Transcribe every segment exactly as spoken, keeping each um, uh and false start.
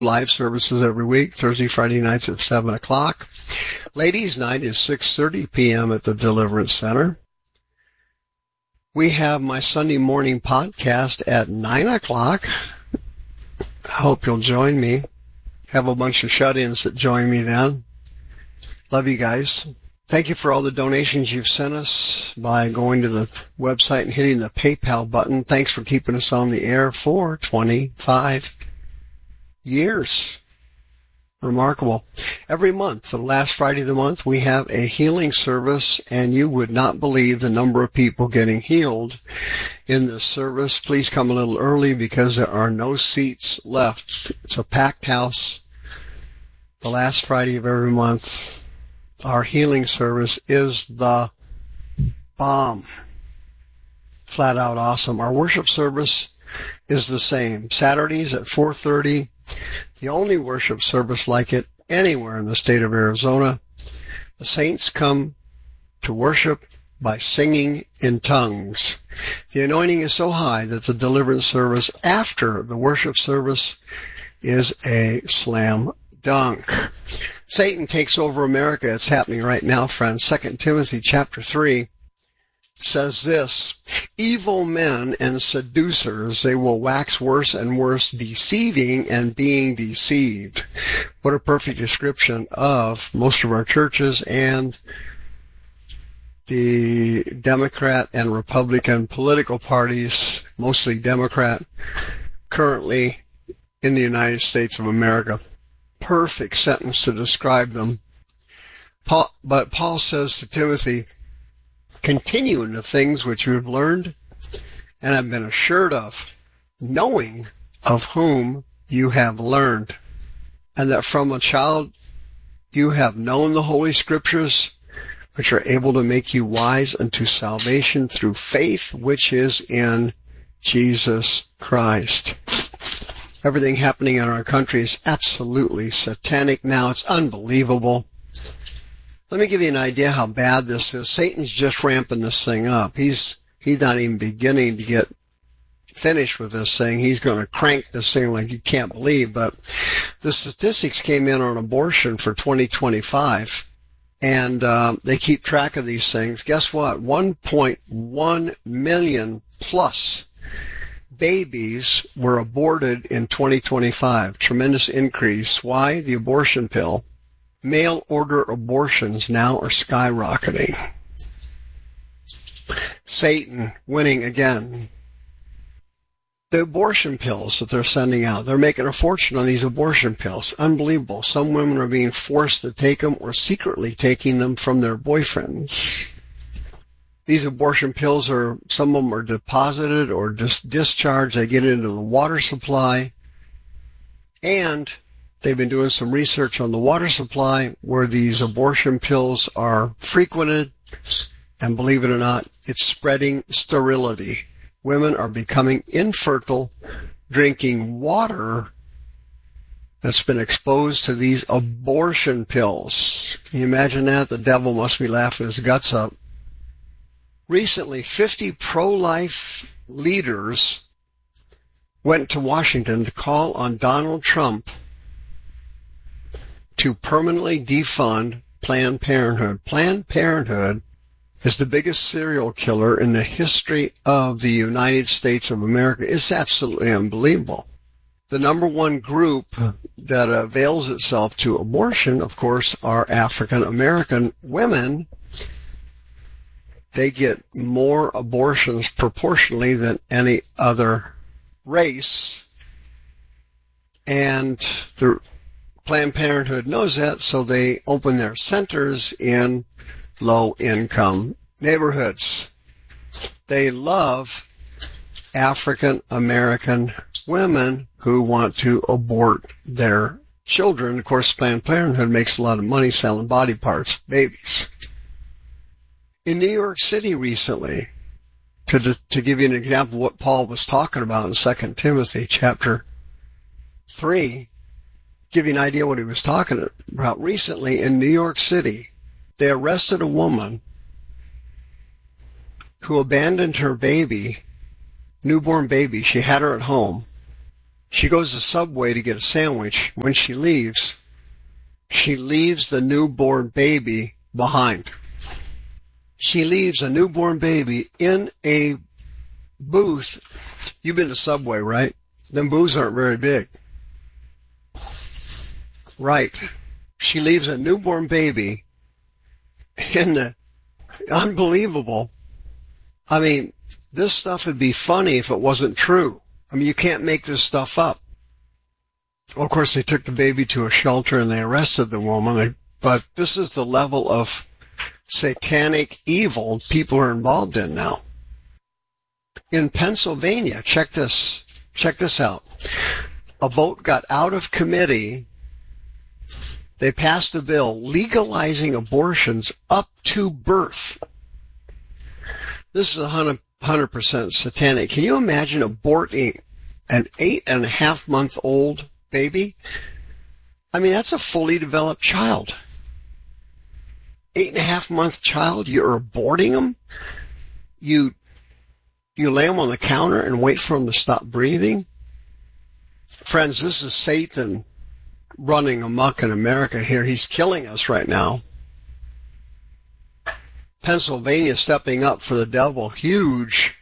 live services every week, Thursday, Friday nights at seven o'clock. Ladies' night is six thirty p.m. at the Deliverance Center. We have my Sunday morning podcast at nine o'clock. I hope you'll join me. Have a bunch of shut-ins that join me then. Love you guys. Thank you for all the donations you've sent us by going to the website and hitting the PayPal button. Thanks for keeping us on the air for twenty-five years. Remarkable. Every month, the last Friday of the month, we have a healing service, and you would not believe the number of people getting healed in this service. Please come a little early because there are no seats left. It's a packed house. The last Friday of every month, our healing service is the bomb. Flat out awesome. Our worship service is the same. Saturdays at four thirty. The only worship service like it anywhere in the state of Arizona. The saints come to worship by singing in tongues. The anointing is so high that the deliverance service after the worship service is a slam dunk. Satan takes over America. It's happening right now, friends. Second Timothy chapter three says this: evil men and seducers, they will wax worse and worse, deceiving and being deceived. What a perfect description of most of our churches and the Democrat and Republican political parties, mostly Democrat, currently in the United States of America. Perfect sentence to describe them. Paul, but Paul says to Timothy, continue in the things which you have learned and have been assured of, knowing of whom you have learned, and that from a child you have known the Holy Scriptures, which are able to make you wise unto salvation through faith which is in Jesus Christ. Everything happening in our country is absolutely satanic now. It's unbelievable. Let me give you an idea how bad this is. Satan's just ramping this thing up. He's he's not even beginning to get finished with this thing. He's going to crank this thing like you can't believe. But the statistics came in on abortion for twenty twenty-five, and uh, they keep track of these things. Guess what? one point one million plus babies were aborted in twenty twenty-five. Tremendous increase. Why? The abortion pill. Mail order abortions now are skyrocketing. Satan winning again. The abortion pills that they're sending out, they're making a fortune on these abortion pills. Unbelievable. Some women are being forced to take them or secretly taking them from their boyfriends. These abortion pills are, some of them are deposited or just discharged. They get into the water supply, and they've been doing some research on the water supply where these abortion pills are frequented, and believe it or not, it's spreading sterility. Women are becoming infertile, drinking water that's been exposed to these abortion pills. Can you imagine that? The devil must be laughing his guts up. Recently, fifty pro-life leaders went to Washington to call on Donald Trump to permanently defund Planned Parenthood. Planned Parenthood is the biggest serial killer in the history of the United States of America. It's absolutely unbelievable. The number one group that avails itself to abortion, of course, are African American women. They get more abortions proportionally than any other race. And the Planned Parenthood knows that, so they open their centers in low-income neighborhoods. They love African American women who want to abort their children. Of course, Planned Parenthood makes a lot of money selling body parts, babies. In New York City recently, to to give you an example of what Paul was talking about in Second Timothy chapter three, give you an idea what he was talking about. Recently in New York City, they arrested a woman who abandoned her baby, newborn baby. She had her at home, She goes to Subway to get a sandwich. When she leaves, she leaves the newborn baby behind. She leaves a newborn baby in a booth. You've been to Subway, right? Them booths aren't very big. Right. She leaves a newborn baby in the, unbelievable. I mean, this stuff would be funny if it wasn't true. I mean, you can't make this stuff up. Well, of course, they took the baby to a shelter and they arrested the woman, but this is the level of satanic evil people are involved in now. In Pennsylvania, check this, check this out. A vote got out of committee. They passed a bill legalizing abortions up to birth. This is one hundred percent satanic. Can you imagine aborting an eight and a half month old baby? I mean, that's a fully developed child. Eight and a half month child, you're aborting them? You, you lay them on the counter and wait for them to stop breathing? Friends, this is Satan running amok in America here. He's killing us right now. Pennsylvania stepping up for the devil. Huge,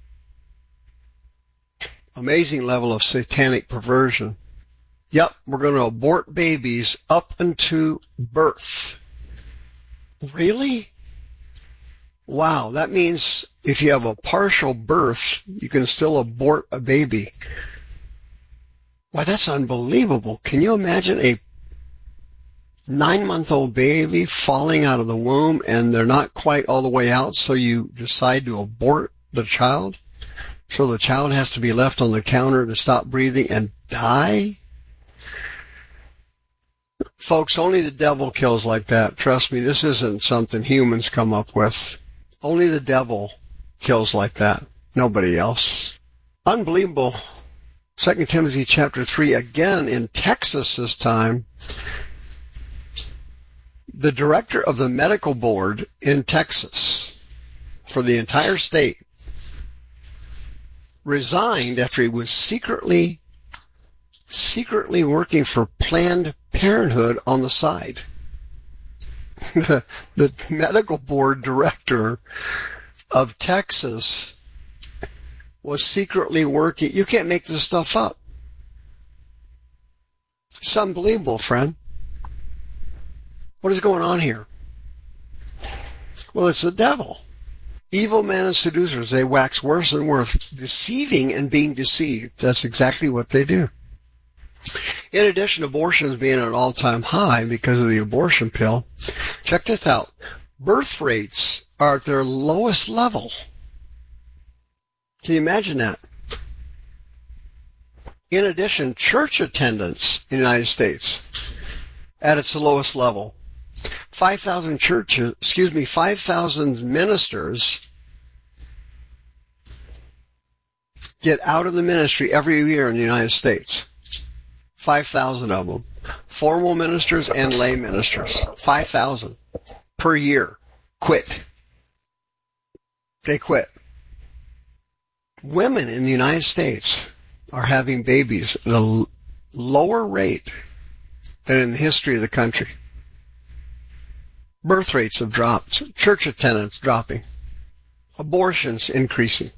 amazing level of satanic perversion. Yep, we're going to abort babies up into birth. Really? Wow, that means if you have a partial birth, you can still abort a baby. Why, that's unbelievable. Can you imagine a nine-month-old baby falling out of the womb and they're not quite all the way out, so you decide to abort the child? So the child has to be left on the counter to stop breathing and die? Folks, only the devil kills like that. Trust me, this isn't something humans come up with. Only the devil kills like that. Nobody else. Unbelievable. Second Timothy chapter three, again in Texas this time. The director of the medical board in Texas for the entire state resigned after he was secretly, secretly working for Planned Parenthood on the side. The, the medical board director of Texas was secretly working. You can't make this stuff up. It's unbelievable, friend. What is going on here? Well, it's the devil. Evil men and seducers, they wax worse and worse, deceiving and being deceived. That's exactly what they do. In addition, abortions being at an all-time high because of the abortion pill, check this out. Birth rates are at their lowest level. Can you imagine that? In addition, church attendance in the United States at its lowest level. five thousand churches, excuse me, five thousand ministers get out of the ministry every year in the United States. five thousand of them. Formal ministers and lay ministers. five thousand per year quit. They quit. Women in the United States are having babies at a l- lower rate than in the history of the country. Birth rates have dropped. Church attendance dropping. Abortions increasing.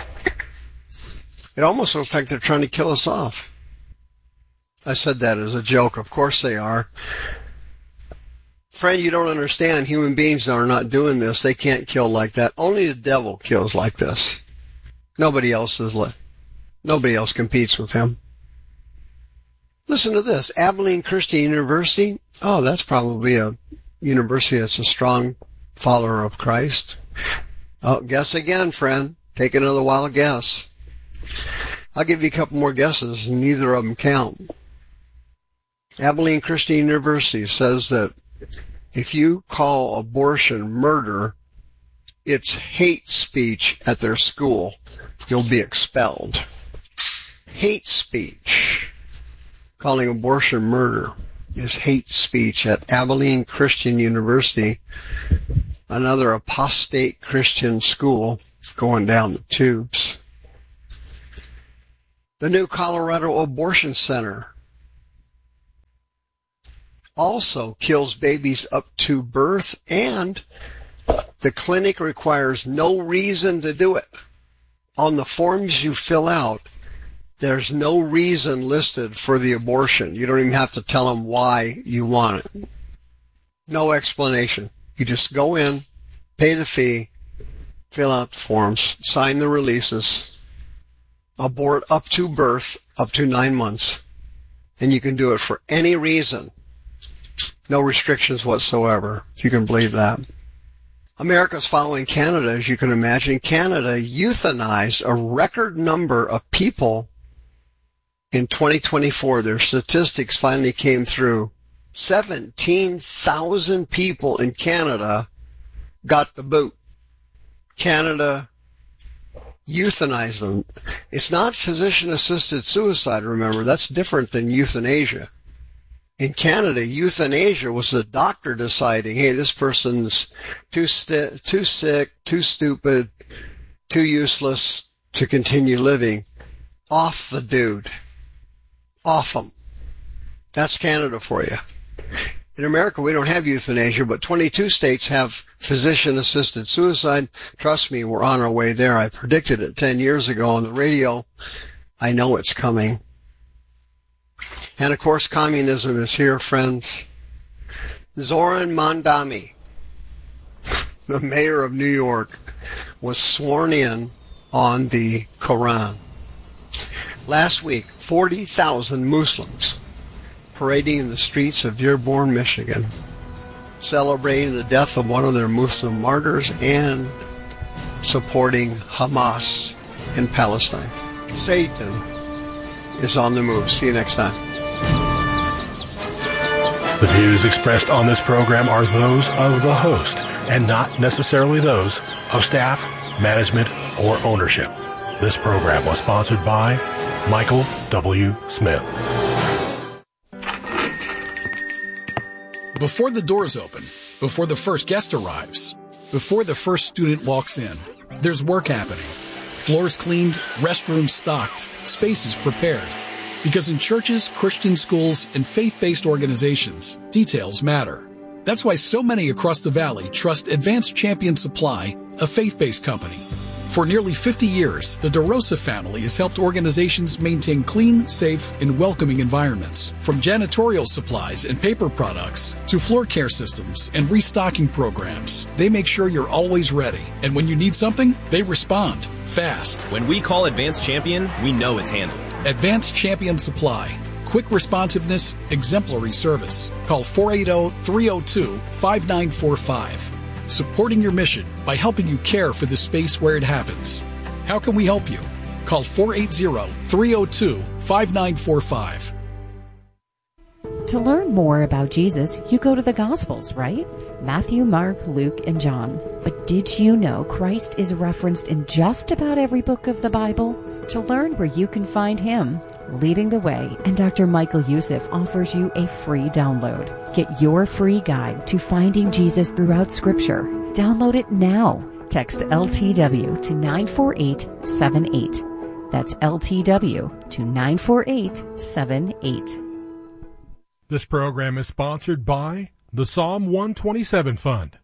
It almost looks like they're trying to kill us off. I said that as a joke. Of course they are. Friend, you don't understand. Human beings are not doing this. They can't kill like that. Only the devil kills like this. Nobody else is li- Nobody else competes with him. Listen to this. Abilene Christian University. Oh, that's probably a university that's a strong follower of Christ. Oh, guess again, friend. Take another wild guess. I'll give you a couple more guesses, and neither of them count. Abilene Christian University says that if you call abortion murder, it's hate speech at their school. You'll be expelled. Hate speech. Calling abortion murder is hate speech at Abilene Christian University, another apostate Christian school going down the tubes. The new Colorado Abortion Center also kills babies up to birth, and the clinic requires no reason to do it. On the forms you fill out, there's no reason listed for the abortion. You don't even have to tell them why you want it. No explanation. You just go in, pay the fee, fill out the forms, sign the releases, abort up to birth, up to nine months, and you can do it for any reason. No restrictions whatsoever, if you can believe that. America's following Canada, as you can imagine. Canada euthanized a record number of people in twenty twenty-four. Their statistics finally came through. seventeen thousand people in Canada got the boot. Canada euthanized them. It's not physician-assisted suicide, remember. That's different than euthanasia. In Canada, euthanasia was the doctor deciding, hey, this person's too st- too sick, too stupid, too useless to continue living. Off the dude. Off him. That's Canada for you. In America, we don't have euthanasia, but twenty-two states have physician-assisted suicide. Trust me, we're on our way there. I predicted it ten years ago on the radio. I know it's coming. And, of course, communism is here, friends. Zoran Mandami, the mayor of New York, was sworn in on the Quran. Last week, forty thousand Muslims parading in the streets of Dearborn, Michigan, celebrating the death of one of their Muslim martyrs and supporting Hamas in Palestine. Satan is on the move. See you next time. The views expressed on this program are those of the host and not necessarily those of staff, management, or ownership. This program was sponsored by Michael W. Smith. Before the doors open, before the first guest arrives, before the first student walks in, there's work happening. Floors cleaned, restrooms stocked, spaces prepared. Because in churches, Christian schools, and faith-based organizations, details matter. That's why so many across the valley trust Advanced Champion Supply, a faith-based company. For nearly fifty years, the DeRosa family has helped organizations maintain clean, safe, and welcoming environments. From janitorial supplies and paper products to floor care systems and restocking programs, they make sure you're always ready. And when you need something, they respond fast. When we call Advanced Champion, we know it's handled. Advanced Champion Supply. Quick responsiveness, exemplary service. Call four eight zero, three zero two, five nine four five. Supporting your mission by helping you care for the space where it happens. How can we help you? Call four eight zero, three zero two, five nine four five. To learn more about Jesus, you go to the Gospels, right? Matthew, Mark, Luke, and John. But did you know Christ is referenced in just about every book of the Bible? To learn where you can find Him, Leading the Way, and Doctor Michael Youssef offers you a free download. Get your free guide to finding Jesus throughout Scripture. Download it now. Text L T W to nine four eight seven eight. That's L T W to nine four eight seven eight. This program is sponsored by the Psalm one twenty-seven Fund.